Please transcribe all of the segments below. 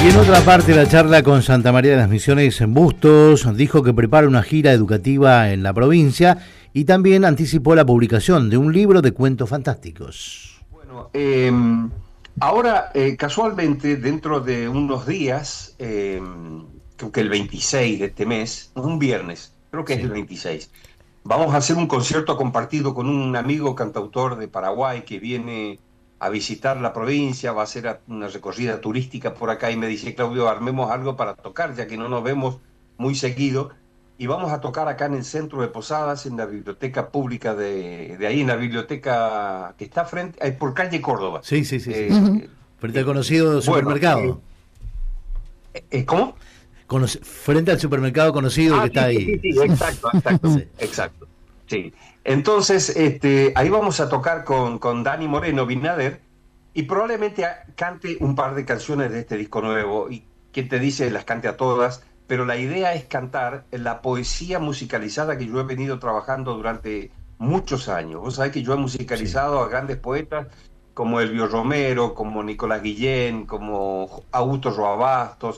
Y en otra parte de la charla con Santa María de las Misiones en Bustos, dijo que prepara una gira educativa en la provincia y también anticipó la publicación de un libro de cuentos fantásticos. Bueno, ahora casualmente dentro de unos días, creo que el 26 de este mes, un viernes, creo que es el 26, vamos a hacer un concierto compartido con un amigo cantautor de Paraguay que viene a visitar la provincia, va a hacer una recorrida turística por acá y me dice: Claudio, armemos algo para tocar, ya que no nos vemos muy seguido, y vamos a tocar acá en el centro de Posadas, en la biblioteca pública de ahí, en la biblioteca que está frente, por calle Córdoba. Sí. Frente al conocido supermercado. ¿Cómo? Frente al supermercado conocido que está ahí. Sí, exacto. Sí. Entonces, ahí vamos a tocar con Dani Moreno Binader y probablemente cante un par de canciones de este disco nuevo. Y quien te dice, las cante a todas, pero la idea es cantar la poesía musicalizada que yo he venido trabajando durante muchos años. Vos sabés que yo he musicalizado a grandes poetas como Elvio Romero, como Nicolás Guillén, como Augusto Roa Bastos.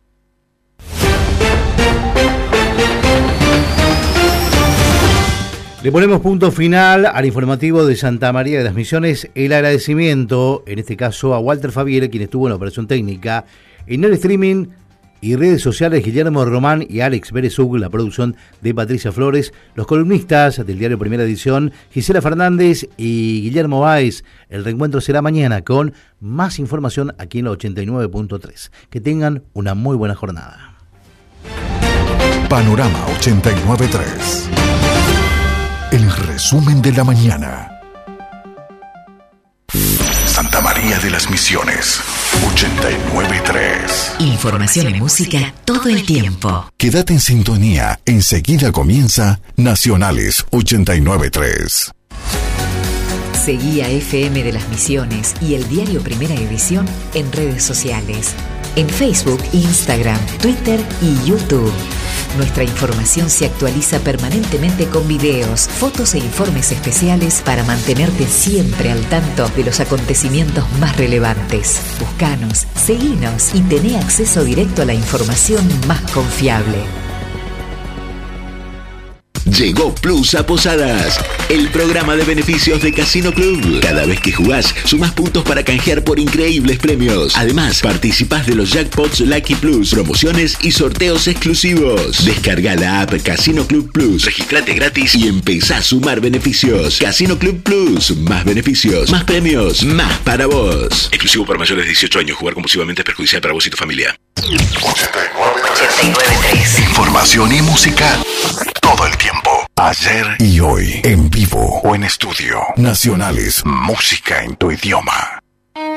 Le ponemos punto final al informativo de Santa María de las Misiones. El agradecimiento, en este caso, a Walter Fabiere, quien estuvo en la operación técnica, en el streaming y redes sociales, Guillermo Román y Alex Berezug, la producción de Patricia Flores, los columnistas del diario Primera Edición, Gisela Fernández y Guillermo Báez. El reencuentro será mañana con más información aquí en la 89.3. Que tengan una muy buena jornada. Panorama 89.3. El resumen de la mañana. Santa María de las Misiones 89.3. Información y música todo el tiempo. Quédate en sintonía. Enseguida comienza Nacionales 89.3. Seguí a FM de las Misiones y el diario Primera Edición en redes sociales. En Facebook, Instagram, Twitter y YouTube. Nuestra información se actualiza permanentemente con videos, fotos e informes especiales para mantenerte siempre al tanto de los acontecimientos más relevantes. Búscanos, seguinos y tené acceso directo a la información más confiable. Llegó Plus a Posadas, el programa de beneficios de Casino Club. Cada vez que jugás, sumás puntos para canjear por increíbles premios. Además, participás de los Jackpots Lucky Plus, promociones y sorteos exclusivos. Descarga la app Casino Club Plus, registrate gratis y empezá a sumar beneficios. Casino Club Plus, más beneficios, más premios, más para vos. Exclusivo para mayores de 18 años. Jugar compulsivamente es perjudicial para vos y tu familia. 89.3. Información y música todo el tiempo. Ayer y hoy, en vivo o en estudio. Nacionales, música en tu idioma.